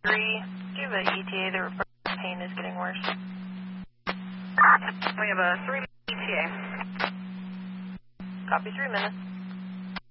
3, do you have an ETA that reports pain is getting worse? We have a 3 ETA. Copy 3 minutes.